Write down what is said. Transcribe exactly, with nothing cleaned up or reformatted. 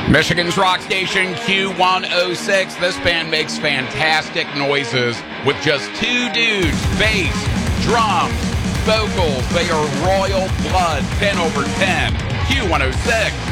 Michigan's rock station Q one oh six. This band makes fantastic noises with just two dudes, bass, drums, vocals. They are royal blood, ten over ten. Q one oh six.